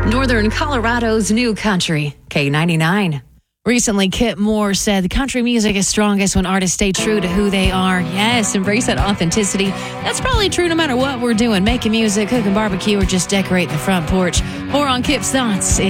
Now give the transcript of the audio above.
Northern Colorado's new country, K99. Recently, Kip Moore said country music is strongest when artists stay true to who they are. Yes, embrace that authenticity. That's probably true no matter what we're doing, making music, cooking barbecue, or just decorate the front porch. More on Kip's thoughts